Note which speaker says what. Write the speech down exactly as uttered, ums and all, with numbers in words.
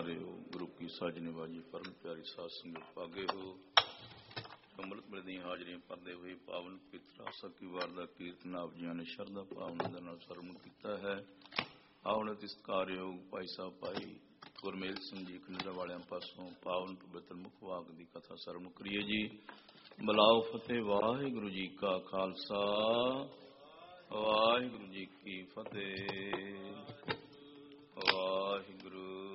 Speaker 1: प्यारे हो, गुरु की साजनी बाजी परम प्यारी साध संगत पागे हो। अमृत मिलदी हाजरी पढ़ते हुए पावन पवित्र आसा की वार का कीर्तन आप जी ने शरदा भावना सरवण किया है। आओ तिस्कारयोग भाई साहब भाई गुरमेल सिंह जी कनेडा वाले पासों पावन पवित्र मुख वाक की कथा सरवण करिए जी। बुलाओ फतेह। वाहिगुरु जी का खालसा वाहिगुरु जी की फतेह। वाहिगुरु